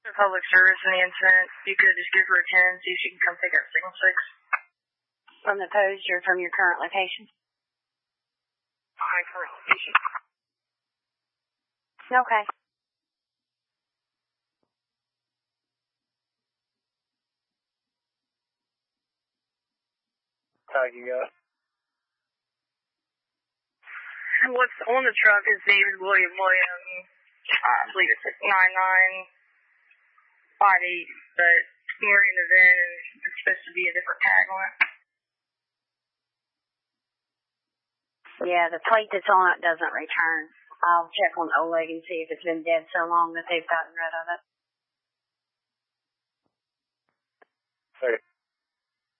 Public service in the incident, you could just give her a 10, see if she can come pick up signal 6. From the post or from your current location? My current location. Okay. You got? What's on the truck, his name is William. I believe it's 9958, but we're in the VIN and it's supposed to be a different tag on it. Yeah, the plate that's on it doesn't return. I'll check on Oleg and see if it's been dead so long that they've gotten rid of it. Okay.